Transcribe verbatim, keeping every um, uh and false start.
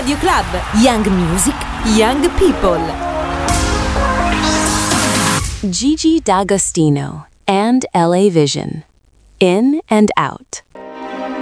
Radio Club. Young Music, Young People. Gigi D'Agostino and L A Vision. In and Out.